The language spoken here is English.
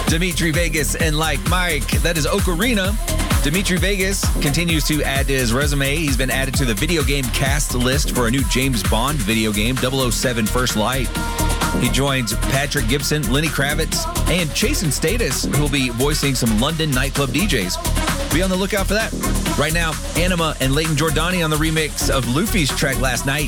Dimitri Vegas and Like Mike. That is Ocarina. Dimitri Vegas continues to add to his resume. He's been added to the video game cast list for a new James Bond video game, 007 First Light. He joins Patrick Gibson, Lenny Kravitz, and Jason Status, who will be voicing some London nightclub DJs. Be on the lookout for that. Right now, Anima and Leighton Jordani on the remix of Luffy's track Last Night.